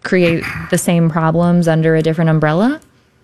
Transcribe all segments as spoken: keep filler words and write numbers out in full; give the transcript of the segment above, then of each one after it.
create the same problems under a different umbrella?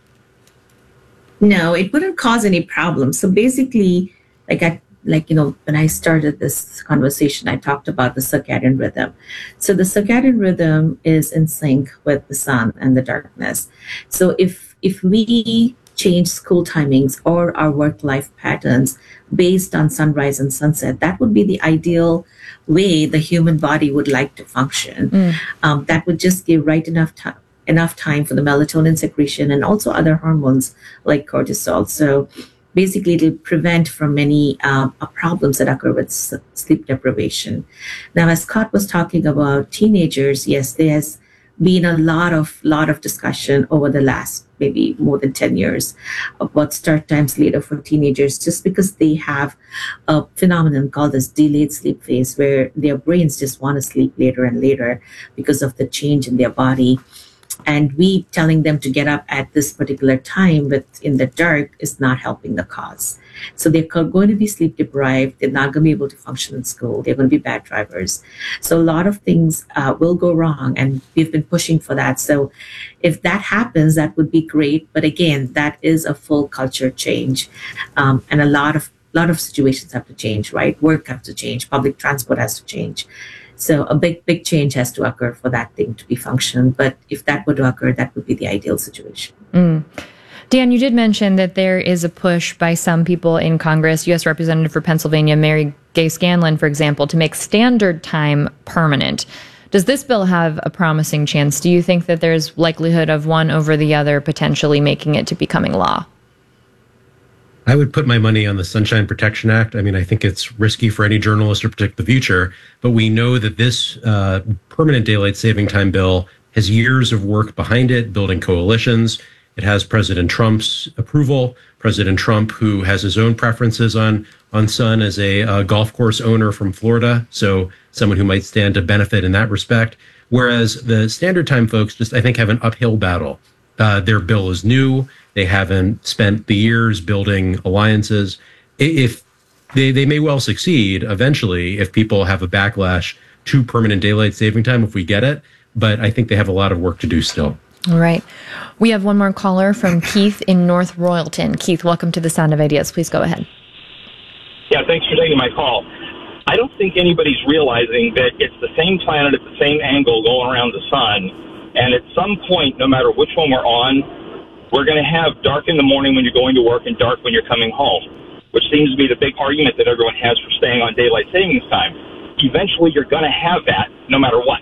No, it wouldn't cause any problems. So basically, like I like, you know, when I started this conversation, I talked about the circadian rhythm. So the circadian rhythm is in sync with the sun and the darkness. So if if we change school timings or our work-life patterns based on sunrise and sunset, that would be the ideal way the human body would like to function. Mm. Um, that would just give right enough time enough time for the melatonin secretion and also other hormones like cortisol. So basically, it'll prevent from many uh, problems that occur with s- sleep deprivation. Now, as Scott was talking about teenagers, yes, there has been a lot of lot of discussion over the last maybe more than ten years about start times later for teenagers, just because they have a phenomenon called this delayed sleep phase, where their brains just want to sleep later and later because of the change in their body. And we telling them to get up at this particular time but in the dark is not helping the cause. So they're going to be sleep deprived. They're not going to be able to function in school. They're going to be bad drivers. So a lot of things uh, will go wrong, and we've been pushing for that. So if that happens, that would be great. But again, that is a full culture change, um, and a lot of lot of situations have to change, right? Work has to change. Public transport has to change. So a big, big change has to occur for that thing to be function. But if that were to occur, that would be the ideal situation. Mm. Dan, you did mention that there is a push by some people in Congress, U S Representative for Pennsylvania, Mary Gay Scanlon, for example, to make standard time permanent. Does this bill have a promising chance? Do you think that there's likelihood of one over the other potentially making it to becoming law? I would put my money on the Sunshine Protection Act. I mean, I think it's risky for any journalist to predict the future, but we know that this uh, permanent daylight saving time bill has years of work behind it, building coalitions. It has President Trump's approval. President Trump, who has his own preferences on, on sun as a uh, golf course owner from Florida, so someone who might stand to benefit in that respect. Whereas the standard time folks just, I think, have an uphill battle. Uh, their bill is new. They haven't spent the years building alliances. If they, they may well succeed eventually if people have a backlash to permanent daylight saving time, if we get it. But I think they have a lot of work to do still. All right. We have one more caller from Keith in North Royalton. Keith, welcome to the Sound of Ideas. Please go ahead. Yeah, thanks for taking my call. I don't think anybody's realizing that it's the same planet at the same angle going around the sun. And at some point, no matter which one we're on, we're going to have dark in the morning when you're going to work and dark when you're coming home, which seems to be the big argument that everyone has for staying on daylight savings time. Eventually, you're going to have that no matter what.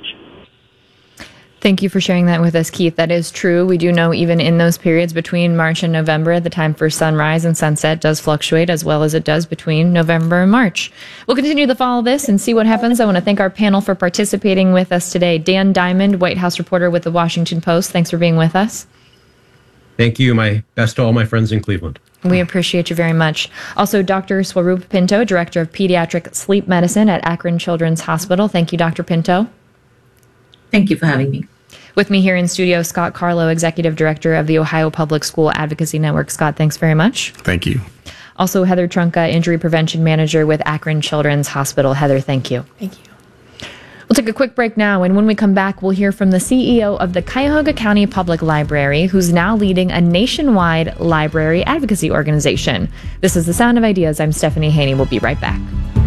Thank you for sharing that with us, Keith. That is true. We do know even in those periods between March and November, the time for sunrise and sunset does fluctuate as well as it does between November and March. We'll continue to follow this and see what happens. I want to thank our panel for participating with us today. Dan Diamond, White House reporter with the Washington Post. Thanks for being with us. Thank you. My best to all my friends in Cleveland. We appreciate you very much. Also, Doctor Swaroop Pinto, Director of Pediatric Sleep Medicine at Akron Children's Hospital. Thank you, Doctor Pinto. Thank you for having me. With me here in studio, Scott Carlo, Executive Director of the Ohio Public School Advocacy Network. Scott, thanks very much. Thank you. Also, Heather Trunka, Injury Prevention Manager with Akron Children's Hospital. Heather, thank you. Thank you. We'll take a quick break now, and when we come back, we'll hear from the C E O of the Cuyahoga County Public Library, who's now leading a nationwide library advocacy organization. This is The Sound of Ideas. I'm Stephanie Haney. We'll be right back.